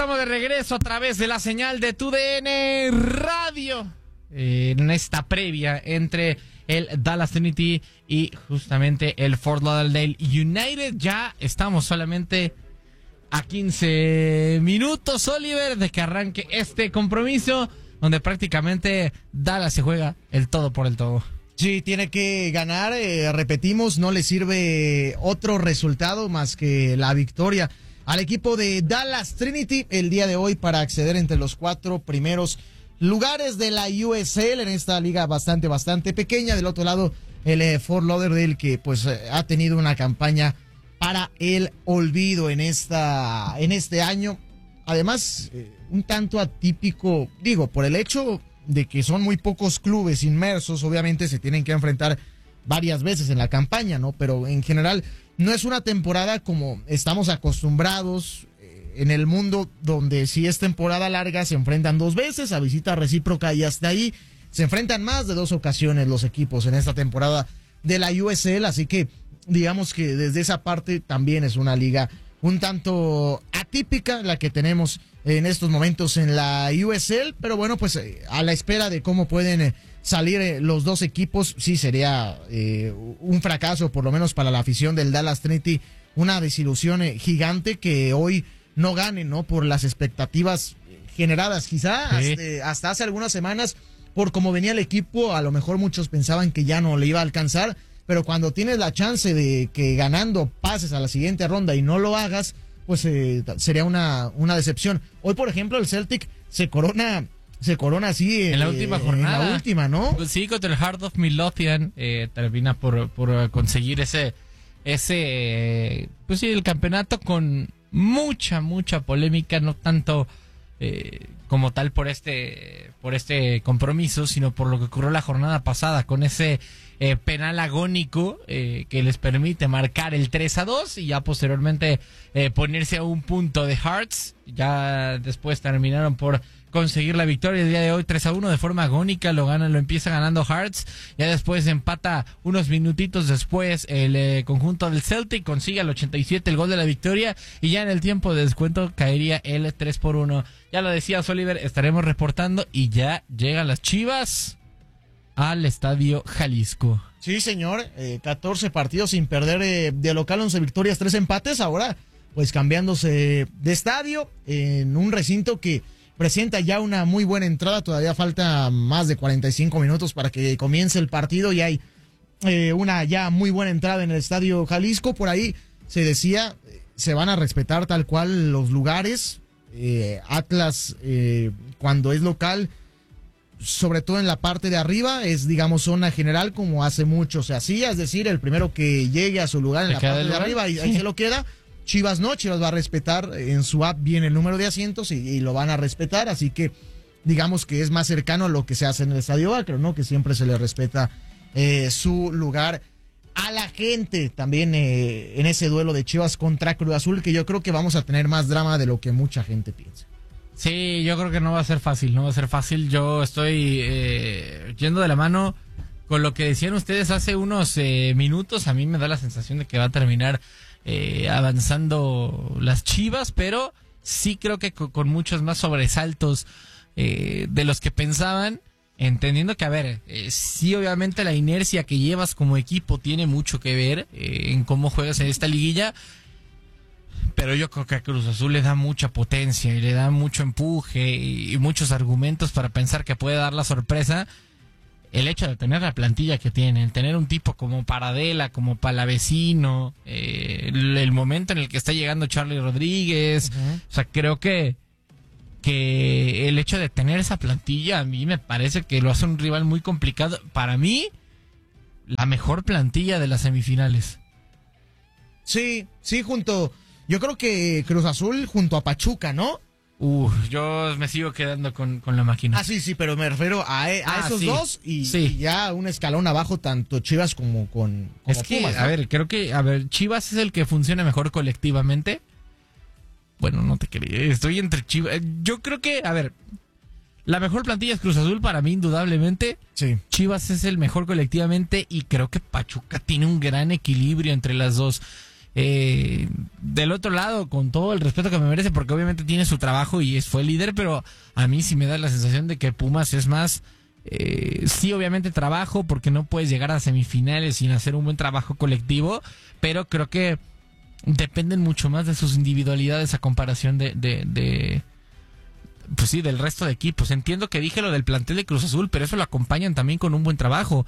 estamos de regreso a través de la señal de TUDN Radio. En esta previa entre el Dallas Trinity y justamente el Fort Lauderdale United. Ya estamos solamente a 15 minutos, Oliver, de que arranque este compromiso, donde prácticamente Dallas se juega el todo por el todo. Sí, tiene que ganar, repetimos, no le sirve otro resultado más que la victoria al equipo de Dallas Trinity el día de hoy para acceder entre los 4 primeros lugares de la USL en esta liga bastante pequeña. Del otro lado, el Fort Lauderdale, que pues ha tenido una campaña para el olvido en este año. Además, un tanto atípico, digo, por el hecho de que son muy pocos clubes inmersos, obviamente se tienen que enfrentar varias veces en la campaña, ¿no? Pero en general no es una temporada como estamos acostumbrados en el mundo, donde si es temporada larga se enfrentan 2 veces a visita recíproca y hasta ahí se enfrentan más de 2 ocasiones los equipos en esta temporada de la USL, así que digamos que desde esa parte también es una liga un tanto atípica la que tenemos en estos momentos en la USL, pero bueno, pues a la espera de cómo pueden salir los 2 equipos, sí sería un fracaso, por lo menos para la afición del Dallas Trinity, una desilusión gigante que hoy no gane, ¿no? Por las expectativas generadas, quizá sí. hasta hace algunas semanas, por cómo venía el equipo, a lo mejor muchos pensaban que ya no le iba a alcanzar, pero cuando tienes la chance de que ganando pases a la siguiente ronda y no lo hagas, pues sería una decepción. Hoy, por ejemplo, el Celtic se corona así en la última jornada. En la última, ¿no? Pues sí, contra el Heart of Midlothian termina por conseguir ese pues sí, el campeonato con mucha polémica, no tanto como tal por este compromiso, sino por lo que ocurrió la jornada pasada con ese penal agónico que les permite marcar el 3-2 y ya posteriormente ponerse a un punto de Hearts. Ya después terminaron por conseguir la victoria el día de hoy 3-1 de forma agónica, lo empieza ganando Hearts, ya después empata unos minutitos después el conjunto del Celtic, consigue al 87 el gol de la victoria y ya en el tiempo de descuento caería el 3-1. Ya lo decías, Oliver, estaremos reportando y ya llegan las Chivas al Estadio Jalisco. Sí, señor, 14 partidos sin perder de local, 11 victorias, 3 empates, ahora pues cambiándose de estadio en un recinto que presenta ya una muy buena entrada, todavía falta más de 45 minutos para que comience el partido y hay una ya muy buena entrada en el Estadio Jalisco. Por ahí se decía, se van a respetar tal cual los lugares. Atlas, cuando es local, sobre todo en la parte de arriba, es digamos zona general como hace mucho se hacía, es decir, el primero que llegue a su lugar en la parte de arriba y ahí se lo queda. Chivas no, Chivas va a respetar, en su app viene el número de asientos y lo van a respetar, así que digamos que es más cercano a lo que se hace en el Estadio Akron, ¿no? Que siempre se le respeta su lugar a la gente. También en ese duelo de Chivas contra Cruz Azul, que yo creo que vamos a tener más drama de lo que mucha gente piensa. Sí, yo creo que no va a ser fácil, Yo estoy yendo de la mano con lo que decían ustedes hace unos minutos. A mí me da la sensación de que va a terminar avanzando las Chivas, pero sí creo que con muchos más sobresaltos de los que pensaban, entendiendo que, a ver, sí, obviamente la inercia que llevas como equipo tiene mucho que ver en cómo juegas en esta liguilla, pero yo creo que a Cruz Azul le da mucha potencia y le da mucho empuje y muchos argumentos para pensar que puede dar la sorpresa. El hecho de tener la plantilla que tiene, el tener un tipo como Paradela, como Palavecino, el momento en el que está llegando Charlie Rodríguez, o sea, creo que el hecho de tener esa plantilla a mí me parece que lo hace un rival muy complicado. Para mí, la mejor plantilla de las semifinales. Sí, yo creo que Cruz Azul junto a Pachuca, ¿no? Yo me sigo quedando con la máquina. Ah, sí, pero me refiero a esos sí, dos y ya un escalón abajo, tanto Chivas como es que, Pumas, ¿no? a ver, creo que, Chivas es el que funciona mejor colectivamente. Bueno, no te quería, estoy entre Chivas. Yo creo que, a ver, la mejor plantilla es Cruz Azul para mí, indudablemente. Sí. Chivas es el mejor colectivamente y creo que Pachuca tiene un gran equilibrio entre las dos. Del otro lado, con todo el respeto que me merece, porque obviamente tiene su trabajo y fue líder, pero a mí sí me da la sensación de que Pumas es más, sí, obviamente trabajo, porque no puedes llegar a semifinales sin hacer un buen trabajo colectivo, pero creo que dependen mucho más de sus individualidades a comparación pues sí, del resto de equipos. Entiendo que dije lo del plantel de Cruz Azul, pero eso lo acompañan también con un buen trabajo.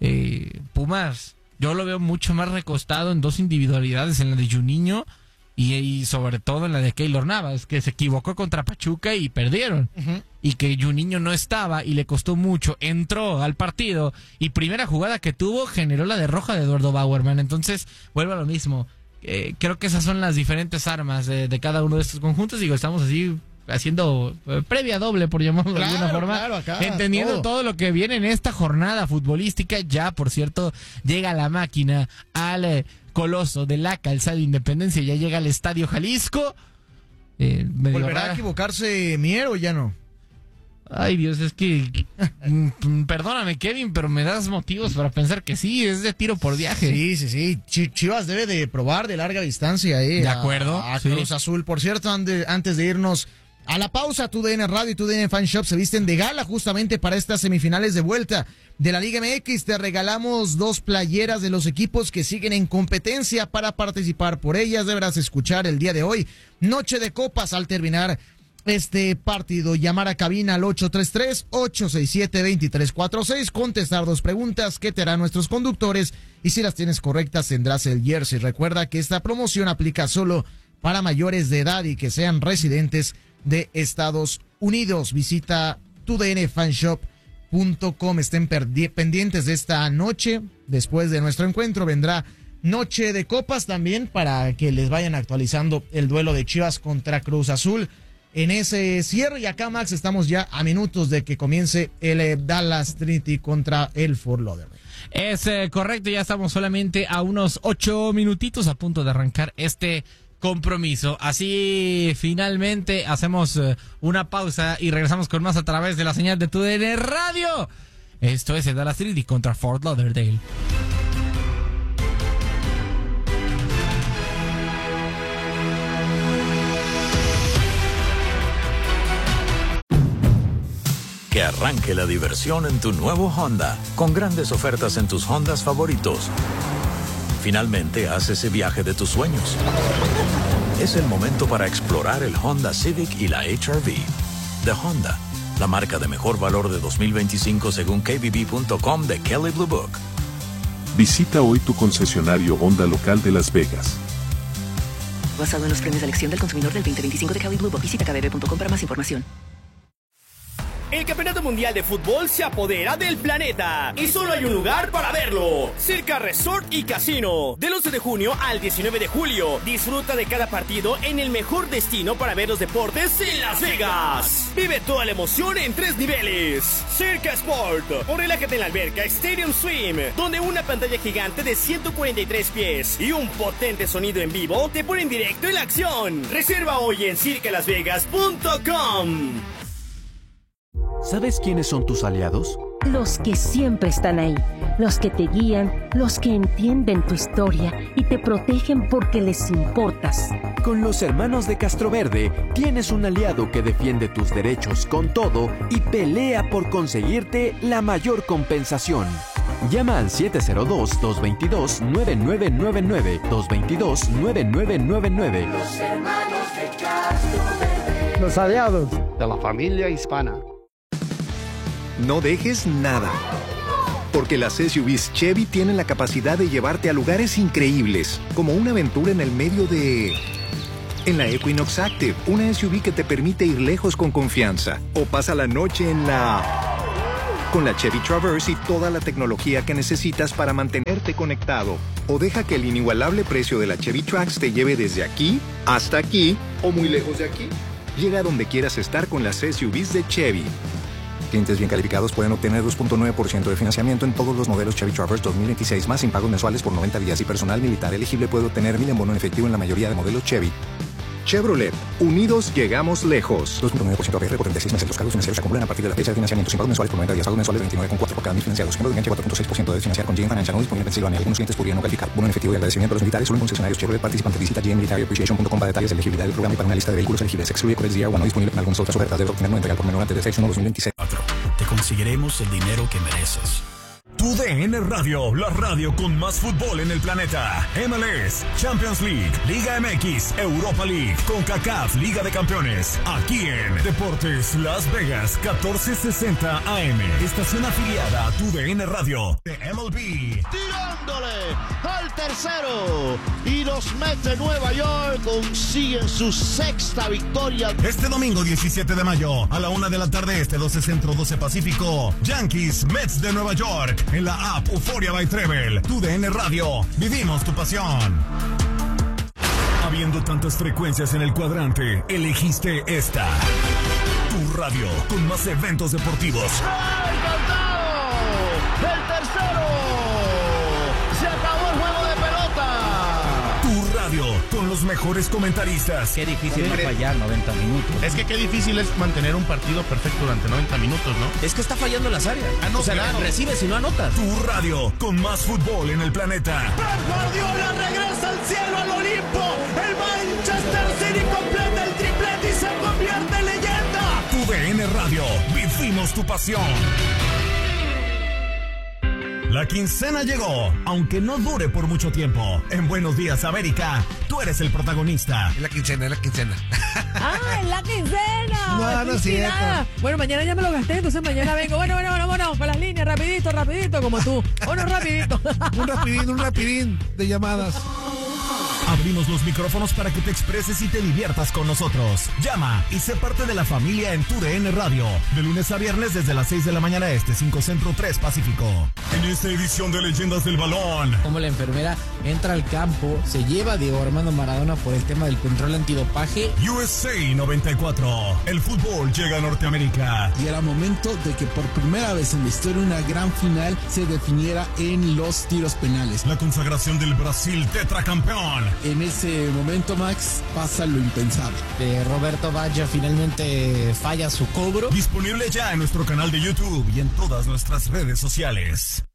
Pumas, yo lo veo mucho más recostado en dos individualidades, en la de Juninho y sobre todo en la de Keylor Navas, que se equivocó contra Pachuca y perdieron. Uh-huh. Y que Juninho no estaba y le costó mucho, entró al partido y primera jugada que tuvo generó la de roja de Eduardo Bauerman. Entonces, vuelvo a lo mismo. Creo que esas son las diferentes armas de cada uno de estos conjuntos. Digo, estamos así haciendo previa doble, por llamarlo de alguna forma, acá, entendiendo todo lo que viene en esta jornada futbolística. Ya, por cierto, llega la máquina al coloso de la Calzada de Independencia, ya llega al Estadio Jalisco. ¿Volverá a equivocarse Mier o ya no? Ay, Dios, es que perdóname, Kevin, pero me das motivos para pensar que sí, es de tiro por viaje. Sí. Chivas debe de probar de larga distancia de acuerdo, a Cruz Azul. Por cierto, antes de irnos a la pausa, TUDN Radio y TUDN Fan Shop se visten de gala justamente para estas semifinales de vuelta de la Liga MX. Te regalamos 2 playeras de los equipos que siguen en competencia. Para participar por ellas deberás escuchar el día de hoy Noche de Copas al terminar este partido. Llamar a cabina al 833-867-2346, contestar 2 preguntas que te harán nuestros conductores y si las tienes correctas tendrás el jersey. Recuerda que esta promoción aplica solo para mayores de edad y que sean residentes de Estados Unidos. Visita tudnfanshop.com. Estén pendientes de esta noche. Después de nuestro encuentro vendrá Noche de Copas también para que les vayan actualizando el duelo de Chivas contra Cruz Azul en ese cierre. Y acá, Max, estamos ya a minutos de que comience el Dallas Trinity contra el Fort Lauderdale. Es correcto, ya estamos solamente a unos 8 minutitos a punto de arrancar este compromiso. Así finalmente hacemos una pausa y regresamos con más a través de la señal de TUDN Radio. Esto es el Dallas Trinity contra Fort Lauderdale. Que arranque la diversión en tu nuevo Honda, con grandes ofertas en tus Hondas favoritos. Finalmente haz ese viaje de tus sueños. Es el momento para explorar el Honda Civic y la HR-V. De Honda, la marca de mejor valor de 2025 según KBB.com de Kelley Blue Book. Visita hoy tu concesionario Honda local de Las Vegas. Basado en los premios de elección del consumidor del 2025 de Kelley Blue Book. Visita kbb.com para más información. El Campeonato Mundial de Fútbol se apodera del planeta y solo hay un lugar para verlo: Circa Resort y Casino. Del 11 de junio al 19 de julio, disfruta de cada partido en el mejor destino para ver los deportes en Las Vegas. Vive toda la emoción en 3 niveles. Circa Sport, o relájate en la alberca Stadium Swim, donde una pantalla gigante de 143 pies y un potente sonido en vivo te ponen directo en la acción. Reserva hoy en circalasvegas.com. ¿Sabes quiénes son tus aliados? Los que siempre están ahí, los que te guían, los que entienden tu historia y te protegen porque les importas. Con los hermanos de Castroverde tienes un aliado que defiende tus derechos con todo y pelea por conseguirte la mayor compensación. Llama al 702-222-9999, 222-9999. Los hermanos de Castroverde. Los aliados de la familia hispana. No dejes nada, porque las SUVs Chevy tienen la capacidad de llevarte a lugares increíbles, como una aventura en el medio de... En la Equinox Active, una SUV que te permite ir lejos con confianza, o pasa la noche en la... Con la Chevy Traverse y toda la tecnología que necesitas para mantenerte conectado, o deja que el inigualable precio de la Chevy Trax te lleve desde aquí hasta aquí, o muy lejos de aquí. Llega a donde quieras estar con las SUVs de Chevy. Clientes bien calificados pueden obtener 2.9% de financiamiento en todos los modelos Chevy Traverse 2026 más sin pagos mensuales por 90 días y personal militar elegible puede obtener 1,000 en bono en efectivo en la mayoría de modelos Chevy. Chevrolet, unidos llegamos lejos. 2.9% APR por 36 meses. Los cargos financieros se acumulan a partir de la fecha de financiamiento. Sin pagos mensuales por 90 días. Pagos mensuales de 29,4 por cada 1000 financiados. Fondo de enganche 4.6% de financiar con GM Financial. No disponible en Pensilvania. Algunos clientes podrían no calificar. Bono en efectivo y agradecimiento a los militares. Solo en concesionarios Chevrolet participantes. Visita gmmilitaryappreciation.com para detalles de elegibilidad del programa y para una lista de vehículos elegibles. Excluye Codex Día 1. No disponible en algunas otras ofertas. Debe obtener 90 por menor antes de fecha 1 2026. Te conseguiremos el dinero que mereces. Tu DN Radio, la radio con más fútbol en el planeta. MLS, Champions League, Liga MX, Europa League, CONCACAF, Liga de Campeones. Aquí en Deportes Las Vegas, 1460 AM. Estación afiliada a Tu DN Radio de MLB. Tirándole al tercero. Y los Mets de Nueva York consiguen su sexta victoria. Este domingo 17 de mayo, a la 1 de la tarde, 12 Centro, 12 Pacífico. Yankees, Mets de Nueva York. En la app Euphoria by Treble, Tu DN Radio, vivimos tu pasión. Habiendo tantas frecuencias en el cuadrante, elegiste esta. Tu radio, con más eventos deportivos. ¡Encantado! ¡El tercero! ¡Se acabó el juego de pelota! Tu radio, con los mejores comentaristas. Qué difícil no fallar 90 minutos. Es que qué difícil es mantener un partido perfecto durante 90 minutos, ¿no? Es que está fallando las áreas. No, o sea, claro. Recibes y no anotas. Tu radio, con más fútbol en el planeta. ¡Pep Guardiola regresa al cielo, al Olimpo! ¡El Manchester City completa el triplete y se convierte en leyenda! Tu DN Radio, vivimos tu pasión. La quincena llegó, aunque no dure por mucho tiempo. En Buenos Días, América, tú eres el protagonista. Es la quincena, es la quincena. ¡Ah, es la quincena! No, no es cierto. Bueno, mañana ya me lo gasté, entonces mañana vengo. Bueno, con las líneas, rapidito, como tú. Bueno, rapidito. un rapidín de llamadas. Abrimos los micrófonos para que te expreses y te diviertas con nosotros. Llama y sé parte de la familia en Tu DN Radio. De lunes a viernes desde las 6 de la mañana 5 Centro, 3 Pacífico. En esta edición de Leyendas del Balón. Como la enfermera entra al campo, se lleva a Diego Armando Maradona por el tema del control antidopaje. USA 94. El fútbol llega a Norteamérica. Y era momento de que por primera vez en la historia una gran final se definiera en los tiros penales. La consagración del Brasil tetracampeón. En ese momento, Max, pasa lo impensable. Roberto Baggio finalmente falla su cobro. Disponible ya en nuestro canal de YouTube y en todas nuestras redes sociales.